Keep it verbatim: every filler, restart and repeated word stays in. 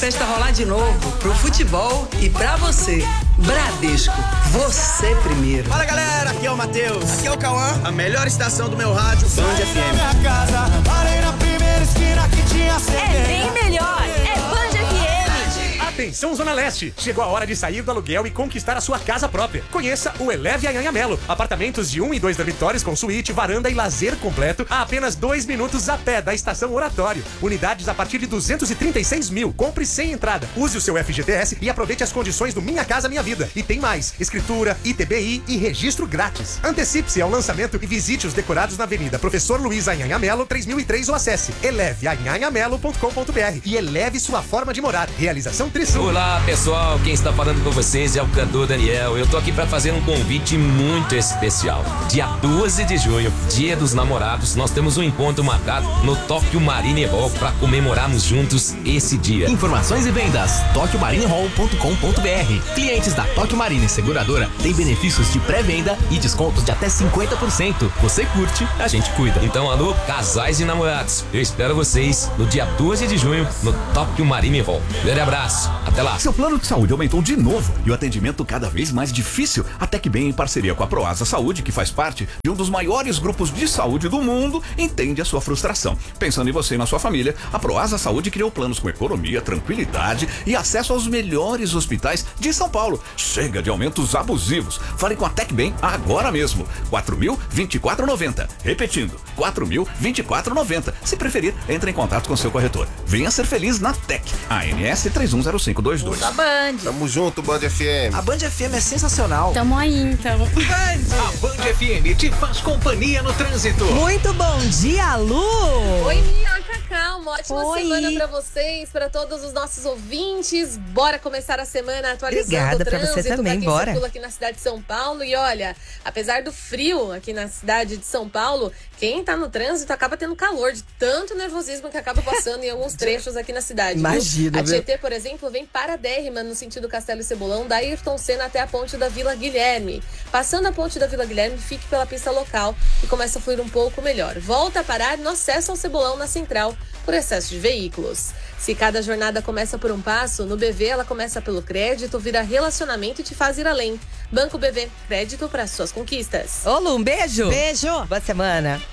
festa rolar de novo, pro futebol e pra você. Bradesco, você primeiro. Fala galera, aqui é o Matheus, aqui é o Cauã, a melhor estação do meu rádio, Band F M. É bem melhor, é Band F M. Atenção Zona Leste, chegou a hora de sair do aluguel e conquistar a sua casa própria. Conheça o Eleve Anhangamelo, apartamentos de um e dois dormitórios com suíte, varanda e lazer completo a apenas dois minutos a pé da estação Oratório. Unidades a partir de duzentos e trinta e seis mil, compre sem entrada. Use o seu F G T S e aproveite as condições do Minha Casa Minha Vida. E tem mais, escritura, I T B I e registro grátis. Antecipe-se ao lançamento e visite os decorados na Avenida Professor Luiz Anhangamelo, três mil e três ou acesse eleve anhangamelo ponto com ponto br e eleve sua forma de morar. Realização Trisul. Olá pessoal, quem está falando com vocês é o cantor Daniel. Eu tô aqui para fazer um convite muito especial. Dia doze de junho, Dia dos Namorados, nós temos um encontro marcado no Tóquio Marine Hall para comemorarmos juntos esse dia. Informações e vendas, tóquio marine hall ponto com ponto br. Clientes da Tóquio Marine Seguradora têm benefícios de pré-venda e descontos de até cinquenta por cento. Você curte, a gente cuida. Então, alô, casais e namorados, eu espero vocês no dia doze de junho no Tóquio Marine Hall. Grande abraço, até lá. Seu plano de saúde aumentou de novo e o atendimento cada vez mais difícil. A TecBem, em parceria com a Proasa Saúde, que faz parte de um dos maiores grupos de saúde do mundo, entende a sua frustração. Pensando em você e na sua família, a Proasa Saúde criou planos com economia, tranquilidade e acesso aos melhores hospitais de São Paulo. Chega de aumentos abusivos. Fale com a TecBem agora mesmo. quatro mil, vinte e quatro reais e noventa centavos. Repetindo, quatro mil, vinte e quatro reais e noventa centavos. Se preferir, entre em contato com seu corretor. Venha ser feliz na Tec. A N S três um zero cinco dois dois. Da Band. Tamo junto, Band F M. A Band F M é sensacional. Tamo aí, então. Band! A Band F M te faz companhia no trânsito. Muito bom dia, Lu! Oi, minha Cacá, uma ótima Oi. semana pra vocês, pra todos os nossos ouvintes. Bora começar a semana atualizando Obrigada o pra trânsito você também, pra quem bora. circula aqui na cidade de São Paulo. E olha, apesar do frio aqui na cidade de São Paulo, quem tá no trânsito acaba tendo calor de tanto nervosismo que acaba passando em alguns trechos aqui na cidade. Imagina, A viu? Tietê, por exemplo, vem paradérrima no sentido Castelo e Cebolão, da Ayrton Senna até a ponte da Vila Guilherme. Passando a ponte da Vila Guilherme, fique pela pista local e começa a fluir um pouco melhor. Volta a parar no acesso ao Cebolão na Central por excesso de veículos. Se cada jornada começa por um passo, no B V ela começa pelo crédito, vira relacionamento e te faz ir além. Banco B V, crédito para suas conquistas. Ô Lu, um beijo! Beijo. Boa semana!